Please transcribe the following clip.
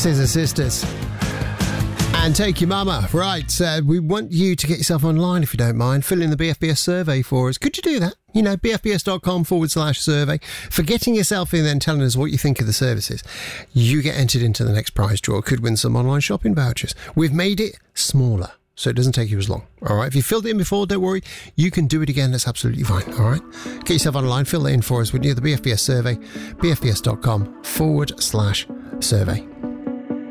Scissor Sisters. And Take Your Mama. Right, we want you to get yourself online, if you don't mind. Fill in the BFBS survey for us. Could you do that? You know, bfbs.com/survey. For getting yourself in and telling us what you think of the services. You get entered into the next prize draw. Could win some online shopping vouchers. We've made it smaller, so it doesn't take you as long. All right, if you filled it in before, don't worry. You can do it again. That's absolutely fine. All right, get yourself online. Fill it in for us. We're near the BFBS survey. bfbs.com/survey.